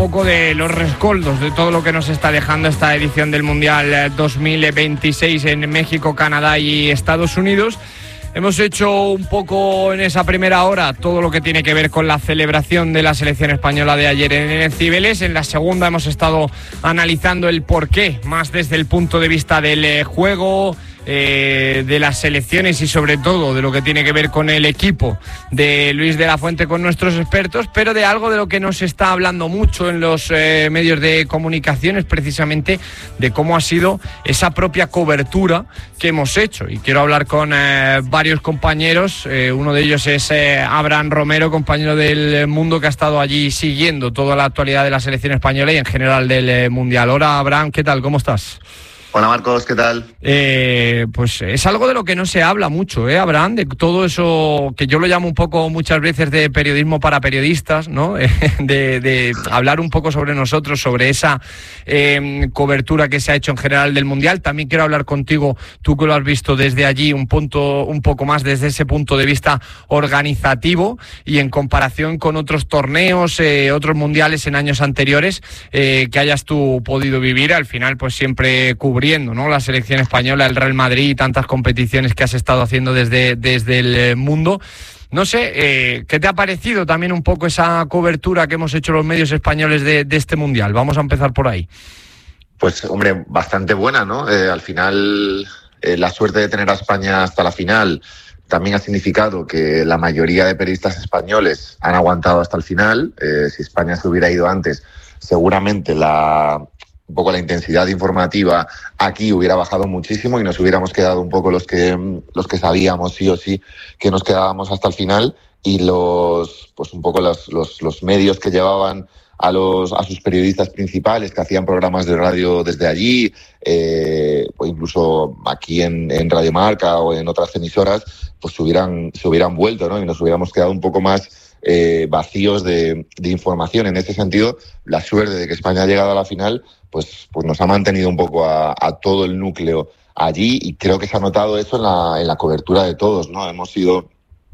poco de los rescoldos de todo lo que nos está dejando esta edición del Mundial 2026 en México, Canadá y Estados Unidos. Hemos hecho un poco en esa primera hora todo lo que tiene que ver con la celebración de la selección española de ayer en Cibeles. En la segunda hemos estado analizando el porqué, más desde el punto de vista del juego, de las selecciones y sobre todo de lo que tiene que ver con el equipo de Luis de la Fuente con nuestros expertos, pero de algo de lo que nos está hablando mucho en los medios de comunicación es precisamente de cómo ha sido esa propia cobertura que hemos hecho. Y quiero hablar con varios compañeros, uno de ellos es Abraham Romero, compañero del Mundo, que ha estado allí siguiendo toda la actualidad de la selección española y en general del Mundial. Hola Abraham, ¿qué tal? ¿Cómo estás? Hola Marcos, ¿qué tal? Pues es algo de lo que no se habla mucho, Abraham, de todo eso que yo lo llamo un poco muchas veces de periodismo para periodistas, ¿no? de hablar un poco sobre nosotros, sobre esa cobertura que se ha hecho en general del Mundial. También quiero hablar contigo, tú que lo has visto desde allí, un poco más desde ese punto de vista organizativo y en comparación con otros torneos, otros mundiales en años anteriores que hayas tú podido vivir. Al final, pues siempre cubriendo, ¿no?, la selección española, el Real Madrid y tantas competiciones que has estado haciendo desde el Mundo. No sé, ¿qué te ha parecido también un poco esa cobertura que hemos hecho los medios españoles de este Mundial? Vamos a empezar por ahí. Pues, hombre, bastante buena, ¿no? Al final, la suerte de tener a España hasta la final también ha significado que la mayoría de periodistas españoles han aguantado hasta el final. Si España se hubiera ido antes, seguramente un poco la intensidad informativa aquí hubiera bajado muchísimo y nos hubiéramos quedado un poco los que sabíamos sí o sí que nos quedábamos hasta el final, y los medios que llevaban a sus periodistas principales, que hacían programas de radio desde allí, o incluso aquí en Radio Marca o en otras emisoras, pues se hubieran vuelto, ¿no? Y nos hubiéramos quedado un poco más vacíos de información. En ese sentido, la suerte de que España ha llegado a la final pues nos ha mantenido un poco a todo el núcleo allí, y creo que se ha notado eso en la cobertura de todos, ¿no? Hemos ido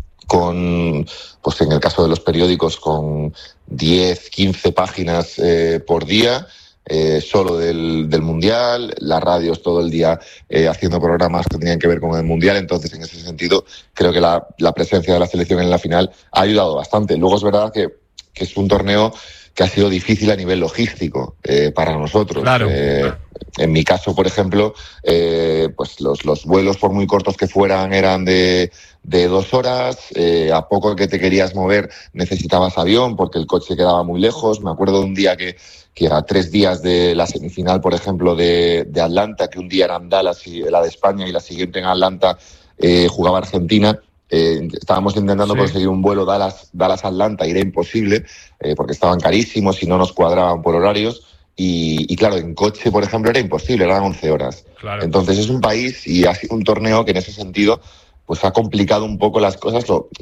pues en el caso de los periódicos, con 10, 15 páginas por día, solo del Mundial, las radios todo el día haciendo programas que tenían que ver con el Mundial. Entonces, en ese sentido, creo que la presencia de la selección en la final ha ayudado bastante. Luego es verdad que es un torneo que ha sido difícil a nivel logístico para nosotros. Claro. En mi caso, por ejemplo, pues los vuelos, por muy cortos que fueran, eran de 2 horas. A poco que te querías mover necesitabas avión porque el coche quedaba muy lejos. Me acuerdo de un día que a 3 días de la semifinal, por ejemplo, de Atlanta, que un día era en Dallas y la de España y la siguiente en Atlanta jugaba Argentina. Estábamos intentando conseguir un vuelo Dallas-Atlanta y era imposible porque estaban carísimos y no nos cuadraban por horarios. Y claro, en coche, por ejemplo, era imposible, eran 11 horas. Claro. Entonces es un país y ha sido un torneo que en ese sentido pues ha complicado un poco las cosas,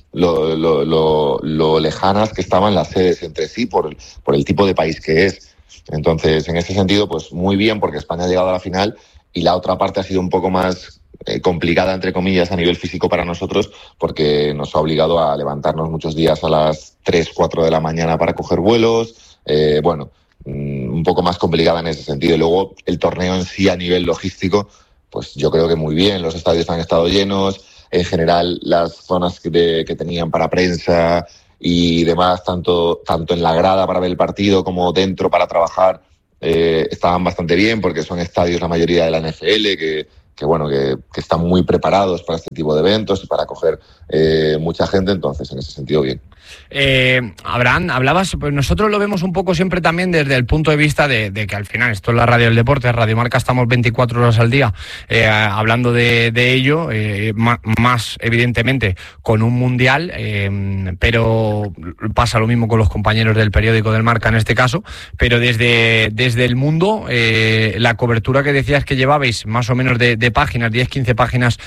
lo lejanas que estaban las sedes entre sí por el tipo de país que es. Entonces, en ese sentido, pues muy bien, porque España ha llegado a la final, y la otra parte ha sido un poco más complicada, entre comillas, a nivel físico para nosotros, porque nos ha obligado a levantarnos muchos días a las 3, 4 de la mañana para coger vuelos. Un poco más complicada en ese sentido. Y luego el torneo en sí, a nivel logístico, pues yo creo que muy bien. Los estadios han estado llenos. En general, las zonas que tenían para prensa y demás, tanto en la grada para ver el partido como dentro para trabajar, estaban bastante bien, porque son estadios, la mayoría de la NFL, que están muy preparados para este tipo de eventos y para acoger mucha gente. Entonces, en ese sentido, bien. Abraham, hablabas, pues nosotros lo vemos un poco siempre también desde el punto de vista de que al final esto es la radio del deporte, Radio Marca, estamos 24 horas al día hablando de ello, más evidentemente con un mundial, pero pasa lo mismo con los compañeros del periódico del Marca en este caso, pero desde el Mundo, la cobertura que decías que llevabais, más o menos de páginas, 10-15 páginas,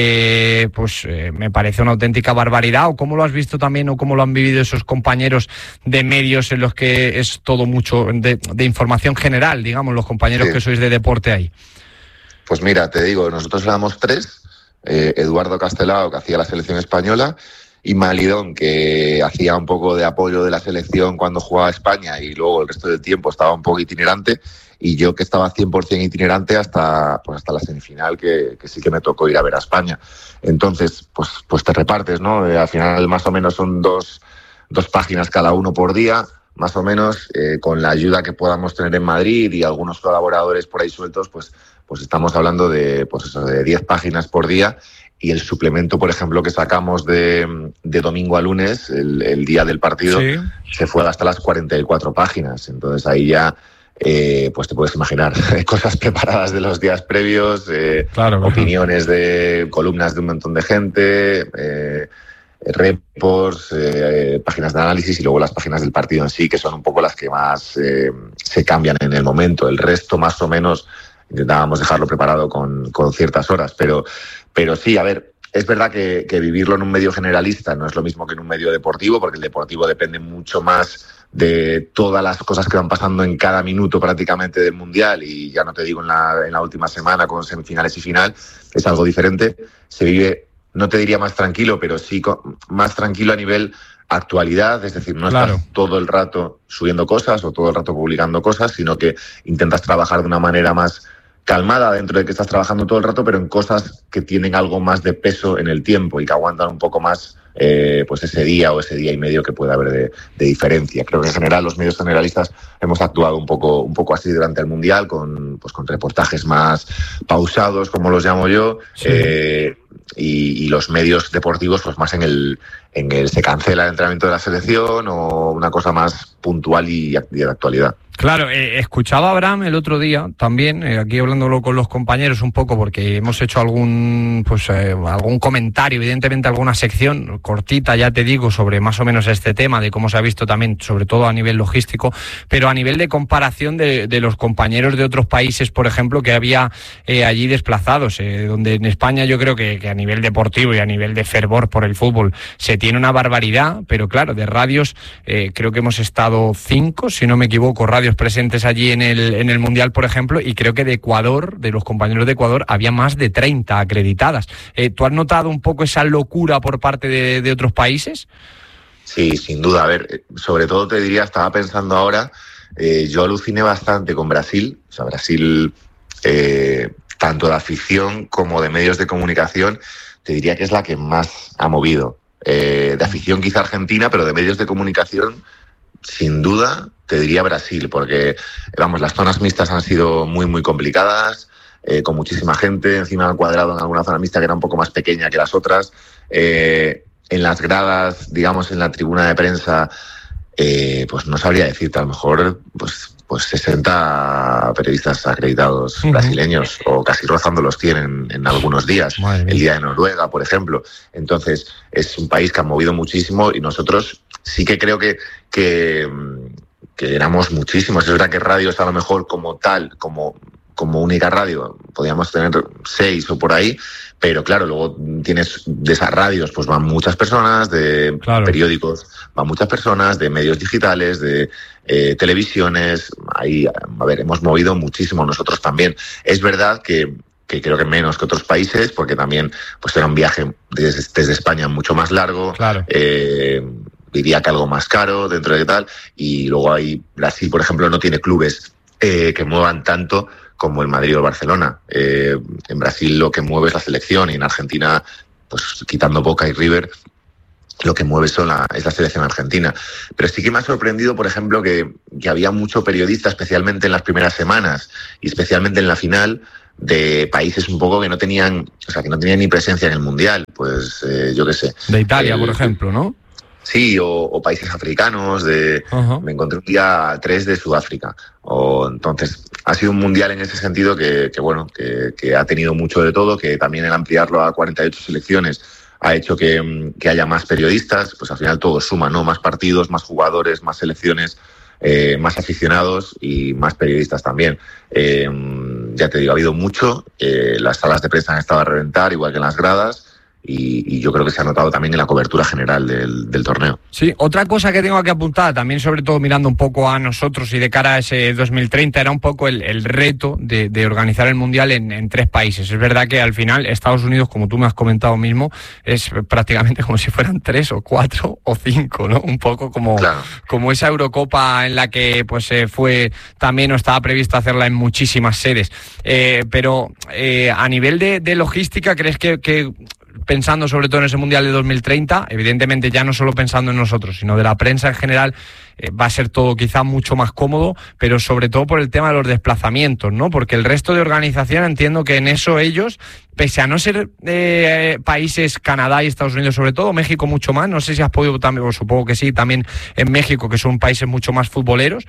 me parece una auténtica barbaridad. ¿O cómo lo has visto también, o cómo lo han vivido esos compañeros de medios en los que es todo mucho de información general, digamos, los compañeros que sois de deporte ahí? Pues mira, te digo, nosotros éramos 3, Eduardo Castelao, que hacía la selección española, Ismael Lidón, que hacía un poco de apoyo de la selección cuando jugaba España y luego el resto del tiempo estaba un poco itinerante, y yo que estaba 100% itinerante hasta la semifinal, que sí que me tocó ir a ver a España. Entonces, pues te repartes, ¿no? Al final más o menos son dos páginas cada uno por día, más o menos, con la ayuda que podamos tener en Madrid y algunos colaboradores por ahí sueltos, pues estamos hablando de 10 páginas por día. Y el suplemento, por ejemplo, que sacamos de domingo a lunes, el día del partido, sí, se fue hasta las 44 páginas. Entonces ahí ya, pues te puedes imaginar, cosas preparadas de los días previos, claro, opiniones de columnas de un montón de gente, reports, páginas de análisis y luego las páginas del partido en sí, que son un poco las que más se cambian en el momento. El resto, más o menos, intentábamos dejarlo preparado con ciertas horas, pero sí, a ver, es verdad que vivirlo en un medio generalista no es lo mismo que en un medio deportivo, porque el deportivo depende mucho más de todas las cosas que van pasando en cada minuto prácticamente del Mundial, y ya no te digo en la última semana con semifinales y final, es algo diferente. Se vive, no te diría más tranquilo, pero sí más tranquilo a nivel actualidad, es decir, no estás todo el rato subiendo cosas o todo el rato publicando cosas, sino que intentas trabajar de una manera más calmada dentro de que estás trabajando todo el rato, pero en cosas que tienen algo más de peso en el tiempo y que aguantan un poco más pues ese día o ese día y medio que puede haber de diferencia. Creo que en general los medios generalistas hemos actuado un poco así durante el Mundial, con reportajes más pausados, como los llamo yo, sí. Y los medios deportivos pues más en el se cancela el entrenamiento de la selección o una cosa más puntual y de actualidad. Claro, escuchaba a Abraham el otro día también, aquí hablándolo con los compañeros un poco, porque hemos hecho algún comentario, evidentemente alguna sección cortita, ya te digo, sobre más o menos este tema, de cómo se ha visto también, sobre todo a nivel logístico, pero a nivel de comparación de los compañeros de otros países, por ejemplo, que había allí desplazados, donde en España yo creo que a nivel deportivo y a nivel de fervor por el fútbol se tiene una barbaridad, pero claro, de radios creo que hemos estado 5, si no me equivoco, radios presentes allí en el Mundial, por ejemplo, y creo que de Ecuador, de los compañeros de Ecuador, había más de 30 acreditadas. ¿Tú has notado un poco esa locura por parte de otros países? Sí, sin duda. A ver, sobre todo te diría, estaba pensando ahora, yo aluciné bastante con Brasil. O sea, Brasil, tanto de afición como de medios de comunicación, te diría que es la que más ha movido. De afición quizá Argentina, pero de medios de comunicación, sin duda, te diría Brasil, porque, vamos, las zonas mixtas han sido muy, muy complicadas, con muchísima gente, encima del cuadrado en alguna zona mixta que era un poco más pequeña que las otras. En las gradas, digamos, en la tribuna de prensa, pues no sabría decirte, a lo mejor, pues 60 periodistas acreditados brasileños, o casi rozando los 100 en algunos días, el día de Noruega, por ejemplo. Entonces, es un país que ha movido muchísimo y nosotros sí que creo que éramos muchísimos. Es verdad que radios a lo mejor como tal, como única radio, podíamos tener 6 o por ahí, pero claro, luego tienes de esas radios, pues van muchas personas, de periódicos van muchas personas, de medios digitales, de televisiones. Ahí, a ver, hemos movido muchísimo nosotros también. Es verdad que creo que menos que otros países, porque también pues era un viaje desde España mucho más largo. Claro. Diría que algo más caro dentro de tal, y luego ahí Brasil, por ejemplo, no tiene clubes que muevan tanto como el Madrid o el Barcelona. En Brasil lo que mueve es la selección, y en Argentina, pues quitando Boca y River, lo que mueve es la selección argentina. Pero sí que me ha sorprendido, por ejemplo, que había mucho periodista, especialmente en las primeras semanas y especialmente en la final, de países un poco que no tenían ni presencia en el Mundial. Pues yo qué sé. De Italia, por ejemplo, ¿no? Sí, o países africanos. Me encontré un día 3 de Sudáfrica. Entonces, ha sido un mundial en ese sentido que ha tenido mucho de todo, que también el ampliarlo a 48 selecciones ha hecho que haya más periodistas. Pues al final todo suma, ¿no? Más partidos, más jugadores, más selecciones, más aficionados y más periodistas también. Ya te digo, ha habido mucho. Las salas de prensa han estado a reventar, igual que en las gradas. y yo creo que se ha notado también en la cobertura general del torneo. Sí, otra cosa que tengo aquí apuntada, también sobre todo mirando un poco a nosotros y de cara a ese 2030, era un poco el reto de organizar el Mundial en 3 países. Es verdad que al final Estados Unidos, como tú me has comentado mismo, es prácticamente como si fueran 3 o 4 o 5, ¿no? Un poco como, claro, como esa Eurocopa en la que pues fue también, o estaba previsto hacerla en muchísimas sedes. Pero a nivel de logística, ¿crees que pensando sobre todo en ese Mundial de 2030, evidentemente ya no solo pensando en nosotros, sino de la prensa en general, va a ser todo quizá mucho más cómodo, pero sobre todo por el tema de los desplazamientos, ¿no? Porque el resto de organización, entiendo que en eso ellos, pese a no ser países, Canadá y Estados Unidos sobre todo, México mucho más, no sé si has podido también, o supongo que sí, también en México, que son países mucho más futboleros,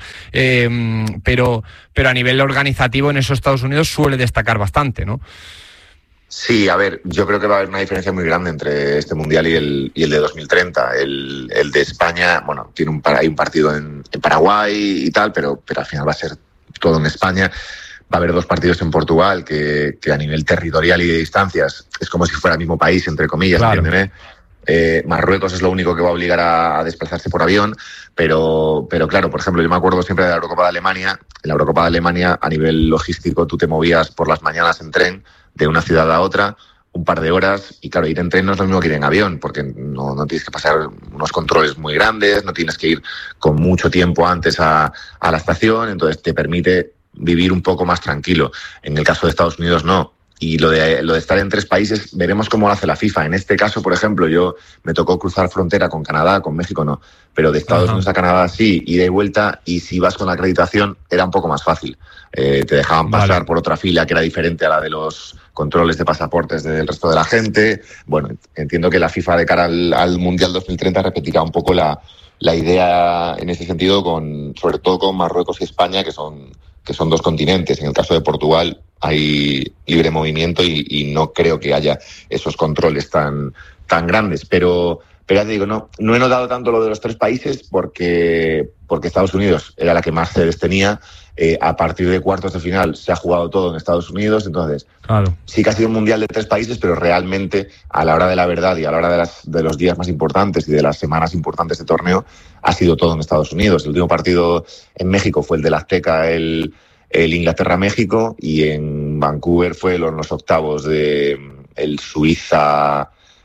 pero a nivel organizativo en esos Estados Unidos suele destacar bastante, ¿no? Sí, a ver, yo creo que va a haber una diferencia muy grande entre este Mundial y el de 2030. El de España, bueno, hay un partido en Paraguay y tal, pero al final va a ser todo en España. Va a haber 2 partidos en Portugal que a nivel territorial y de distancias es como si fuera el mismo país, entre comillas, claro. ¿Entienden? Marruecos es lo único que va a obligar a desplazarse por avión, pero claro, por ejemplo, yo me acuerdo siempre de la Eurocopa de Alemania. En la Eurocopa de Alemania, a nivel logístico, tú te movías por las mañanas en tren de una ciudad a otra, un par de horas, y claro, ir en tren no es lo mismo que ir en avión, porque no tienes que pasar unos controles muy grandes, no tienes que ir con mucho tiempo antes a la estación, entonces te permite vivir un poco más tranquilo. En el caso de Estados Unidos no. Y lo de estar en 3 países, veremos cómo lo hace la FIFA. En este caso, por ejemplo, yo me tocó cruzar frontera con Canadá, con México no, pero de Estados Unidos a Canadá sí, ida y vuelta, y si vas con la acreditación era un poco más fácil. Te dejaban pasar por otra fila que era diferente a la de los controles de pasaportes del resto de la gente. Bueno, entiendo que la FIFA de cara al Mundial 2030 repetirá un poco la idea en ese sentido, sobre todo con Marruecos y España, que son 2 continentes. En el caso de Portugal hay libre movimiento y no creo que haya esos controles tan grandes, pero ya te digo, no he notado tanto lo de los 3 países porque Estados Unidos era la que más sedes tenía. A partir de cuartos de final se ha jugado todo en Estados Unidos, entonces claro, sí que ha sido un Mundial de 3 países, pero realmente a la hora de la verdad y a la hora de los días más importantes y de las semanas importantes de torneo ha sido todo en Estados Unidos. El último partido en México fue el del Azteca, el Inglaterra-México, y en Vancouver fue los octavos de el Suiza,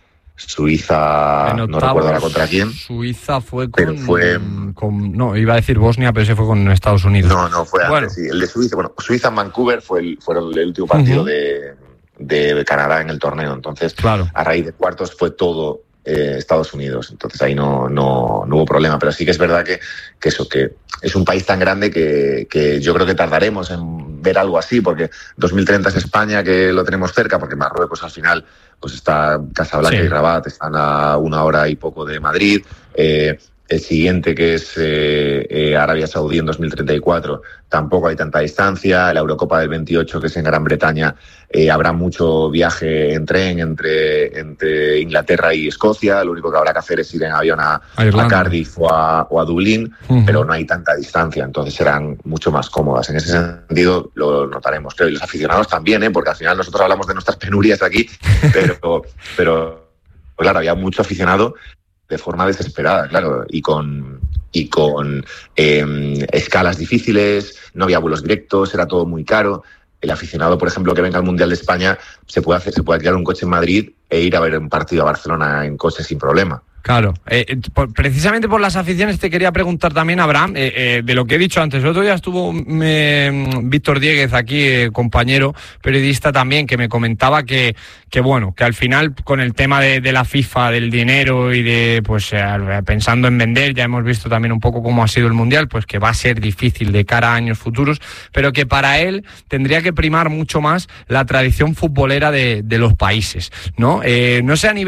no recuerdo ahora contra quién. Suiza fue no, iba a decir Bosnia, pero ese fue con Estados Unidos. No, fue antes, sí. El de Suiza, Suiza en Vancouver fueron el último partido de Canadá en el torneo. Entonces, claro, a raíz de cuartos fue todo Estados Unidos. Entonces ahí no hubo problema. Pero sí que es verdad que es un país tan grande que yo creo que tardaremos en ver algo así, porque 2030 es España, que lo tenemos cerca, porque Marruecos al final pues está Casablanca y Rabat, están a 1 hora y poco de Madrid. El siguiente, que es Arabia Saudí en 2034, tampoco hay tanta distancia. La Eurocopa del 28, que es en Gran Bretaña, habrá mucho viaje en tren entre Inglaterra y Escocia. Lo único que habrá que hacer es ir en avión a Cardiff o a Dublín, pero no hay tanta distancia, entonces serán mucho más cómodas. En ese sentido lo notaremos, creo. Y los aficionados también, porque al final nosotros hablamos de nuestras penurias aquí, pero claro, había mucho aficionado de forma desesperada, claro, y con escalas difíciles, no había vuelos directos, era todo muy caro. El aficionado, por ejemplo, que venga al Mundial de España, se puede alquilar un coche en Madrid e ir a ver un partido a Barcelona en coche sin problema. Claro, precisamente por las aficiones te quería preguntar también, Abraham, de lo que he dicho antes. El otro día estuvo Víctor Dieguez aquí, compañero periodista también, que me comentaba que al final con el tema de la FIFA, del dinero y de pensando en vender, ya hemos visto también un poco cómo ha sido el Mundial, pues que va a ser difícil de cara a años futuros, pero que para él tendría que primar mucho más la tradición futbolera de los países, ¿no? No sé a nivel